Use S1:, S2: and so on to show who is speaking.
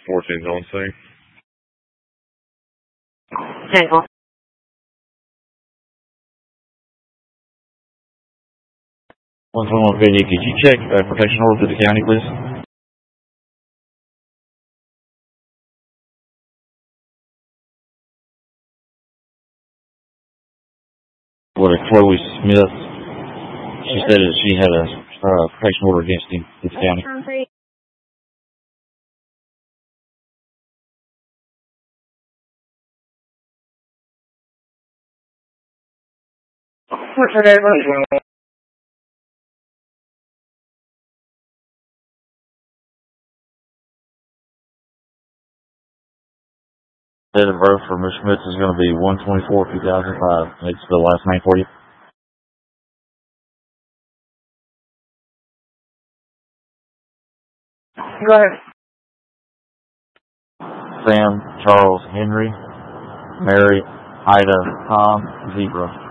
S1: 14's on scene.
S2: Okay, on.
S3: 121 50, could you check protection order through the county, please? What a Chloe Smith. She said that she had a protection order against him through the county. Date of birth for Ms. Smith is going to be 1/24/2005. It's the last name for you.
S2: Go ahead.
S3: Sam Charles Henry, Mary Ida Tom Zebra.